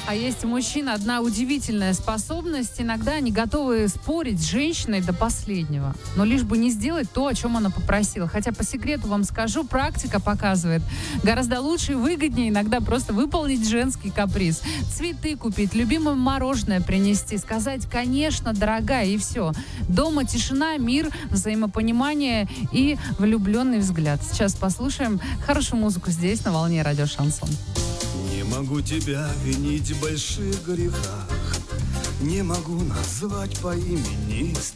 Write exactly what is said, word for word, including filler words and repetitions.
А есть у мужчин одна удивительная способность. Иногда они готовы спорить с женщиной до последнего, но лишь бы не сделать то, о чем она попросила. Хотя по секрету вам скажу, практика показывает, гораздо лучше и выгоднее иногда просто выполнить женский каприз. Цветы купить, любимое мороженое принести, сказать «конечно, дорогая» и все. Дома тишина, мир, взаимопонимание и влюбленный взгляд. Сейчас послушаем хорошую музыку здесь, на волне радио Шансон. Не могу тебя винить в больших грехах, не могу назвать по имени.